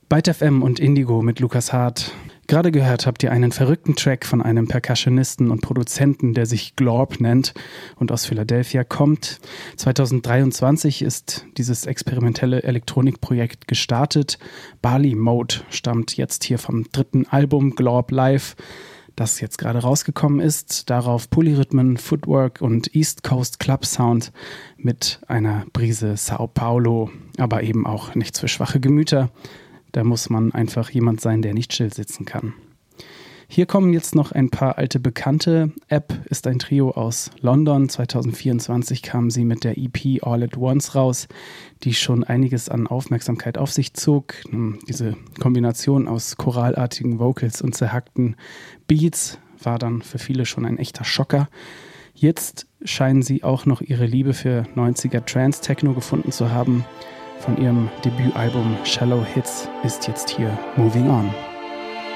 Byte FM und Indigo mit Lukas Hart. Gerade gehört habt ihr einen verrückten Track von einem Percussionisten und Produzenten, der sich Glorb nennt und aus Philadelphia kommt. 2023 ist dieses experimentelle Elektronikprojekt gestartet. Bali Mode stammt jetzt hier vom 3. Album Glorb Live, das jetzt gerade rausgekommen ist. Darauf Polyrhythmen, Footwork und East Coast Club Sound mit einer Prise Sao Paulo, aber eben auch nichts für schwache Gemüter. Da muss man einfach jemand sein, der nicht still sitzen kann. Hier kommen jetzt noch ein paar alte Bekannte. App ist ein Trio aus London. 2024 kamen sie mit der EP All at Once raus, die schon einiges an Aufmerksamkeit auf sich zog. Diese Kombination aus choralartigen Vocals und zerhackten Beats war dann für viele schon ein echter Schocker. Jetzt scheinen sie auch noch ihre Liebe für 90er Trance-Techno gefunden zu haben. Von ihrem Debütalbum Shallow Hits ist jetzt hier Moving On.